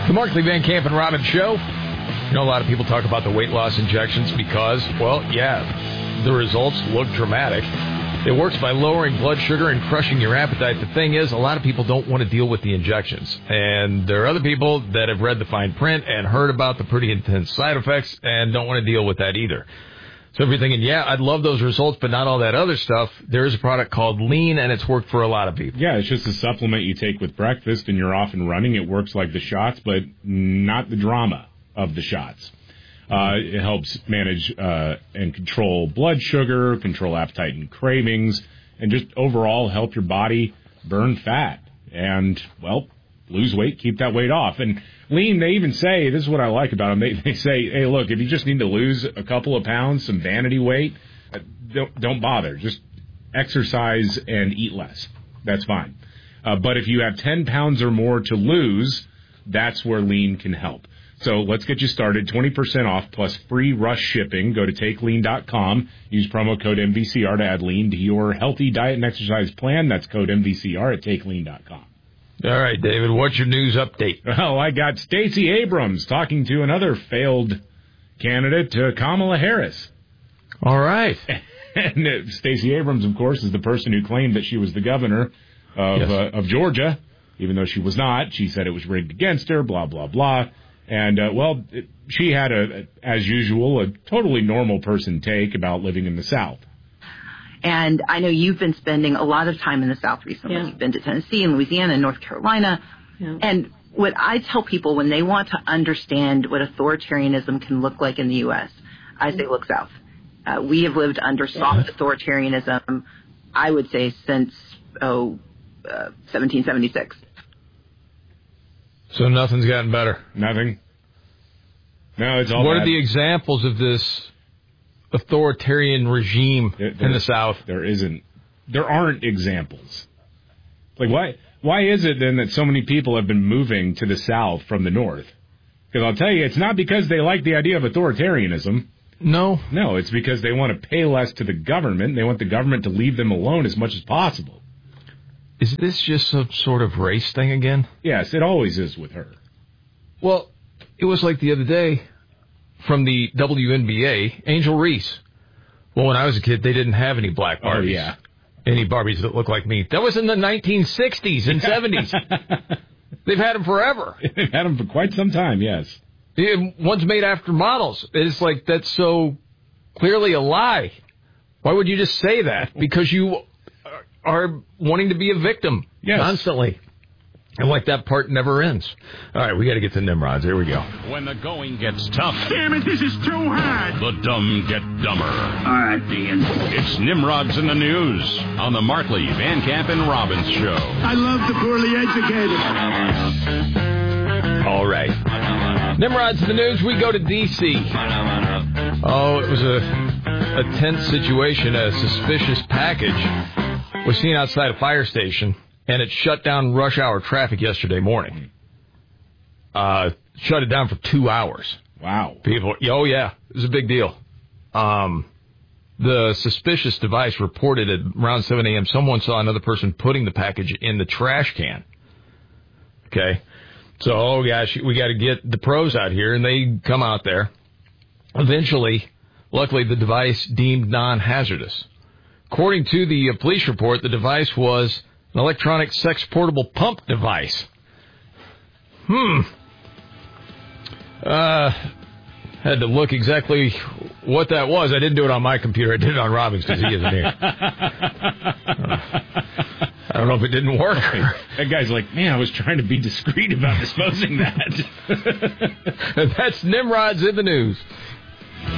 The Markley, Van Camp, and Robbins Show. You know, a lot of people talk about the weight loss injections because, well, yeah, the results look dramatic. It works by lowering blood sugar and crushing your appetite. The thing is, a lot of people don't want to deal with the injections. And there are other people that have read the fine print and heard about the pretty intense side effects and don't want to deal with that either. So if you're thinking, yeah, I'd love those results, but not all that other stuff, there is a product called Lean, and it's worked for a lot of people. Yeah, it's just a supplement you take with breakfast, and you're off and running. It works like the shots, but not the drama of the shots. It helps manage and control blood sugar, control appetite and cravings, and just overall help your body burn fat and, well, lose weight, keep that weight off. And Lean, they even say, this is what I like about them, they say, hey, look, if you just need to lose a couple of pounds, some vanity weight, don't bother. Just exercise and eat less. That's fine. But if you have 10 pounds or more to lose, that's where Lean can help. So let's get you started. 20% off plus free rush shipping. Go to TakeLean.com. Use promo code MVCR to add Lean to your healthy diet and exercise plan. That's code MVCR at TakeLean.com. All right, David, what's your news update? Well, I got Stacey Abrams talking to another failed candidate, Kamala Harris. All right. And Stacey Abrams, of course, is the person who claimed that she was the governor of Georgia, even though she was not. She said it was rigged against her, blah, blah, blah. And, she had, as usual, a totally normal person take about living in the South. And I know you've been spending a lot of time in the South recently. Yeah. You've been to Tennessee and Louisiana and North Carolina. Yeah. And what I tell people when they want to understand what authoritarianism can look like in the U.S., I say look south. We have lived under soft authoritarianism, I would say, since 1776. So nothing's gotten better? Nothing. No, it's all What bad. are the examples of this authoritarian regime in the South? There aren't examples. Like, why is it then that so many people have been moving to the South from the North? Because I'll tell you, it's not because they like the idea of authoritarianism. No, it's because they want to pay less to the government. They want the government to leave them alone as much as possible. Is this just some sort of race thing again? Yes, it always is with her. Well, it was like the other day from the WNBA, Angel Reese. Well, when I was a kid, they didn't have any black Barbies. Oh, yeah. Any Barbies that look like me. That was in the 1960s and 70s. They've had them forever. They've had them for quite some time, yes. One's made after models. It's like, that's so clearly a lie. Why would you just say that? Because you are wanting to be a victim constantly. And like that part never ends. All right, we got to get to Nimrods. Here we go. When the going gets tough. Damn it, this is too hard. The dumb get dumber. All right, Dean. It's Nimrods in the News on the Markley, Van Camp, and Robbins Show. I love the poorly educated. All right. Nimrods in the News, we go to D.C. Oh, it was a tense situation. A suspicious package was seen outside a fire station, and it shut down rush hour traffic yesterday morning. Shut it down for 2 hours. Wow. People, oh, yeah, it was a big deal. The suspicious device reported at around 7 a.m. someone saw another person putting the package in the trash can. Okay. So, oh, gosh, we got to get the pros out here, and they come out there. Eventually, luckily, the device deemed non-hazardous. According to the police report, the device was an electronic sex portable pump device. Had to look exactly what that was. I didn't do it on my computer. I did it on Robbins because he isn't here. I don't know if it didn't work. That guy's like, man, I was trying to be discreet about disposing that. That's Nimrods in the News.